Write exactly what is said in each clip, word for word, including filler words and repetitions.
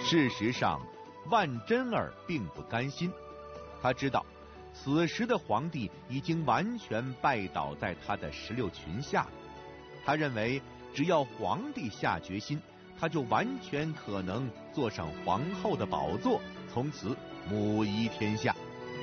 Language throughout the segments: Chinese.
事实上，万贞儿并不甘心，他知道此时的皇帝已经完全拜倒在他的石榴裙下，他认为只要皇帝下决心，他就完全可能坐上皇后的宝座，从此母仪天下。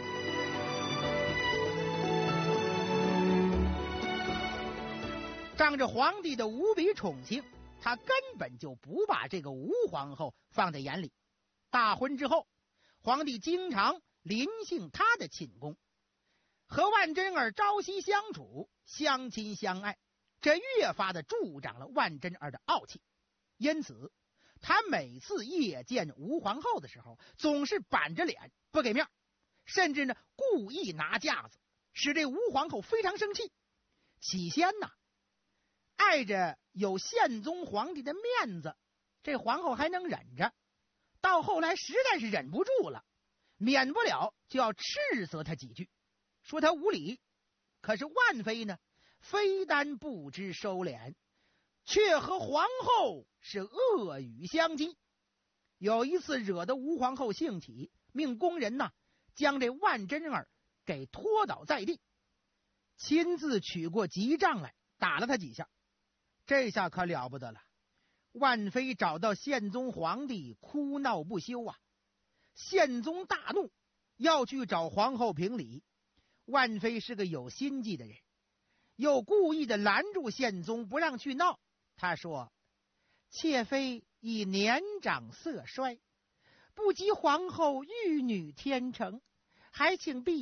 仗着皇帝的无比宠幸，他根本就不把这个吴皇后放在眼里。大婚之后，皇帝经常临幸他的寝宫，和万贞儿朝夕相处，相亲相爱，这越发的助长了万贞儿的傲气。因此他每次夜见吴皇后的时候，总是板着脸不给面，甚至呢故意拿架子，使这吴皇后非常生气。起先呢，碍着有宪宗皇帝的面子，这皇后还能忍着，到后来实在是忍不住了，免不了就要斥责他几句，说他无礼。可是万妃呢，非但不知收敛，却和皇后是恶语相击。有一次惹得吴皇后兴起，命工人呐将这万贞儿给拖倒在地，亲自取过吉杖来打了他几下。这下可了不得了，万妃找到宪宗皇帝哭闹不休啊！宪宗大怒，要去找皇后评理。万妃是个有心计的人，又故意的拦住宪宗不让去闹。他说：妾妃已年长色衰，不及皇后玉女天成，还请陛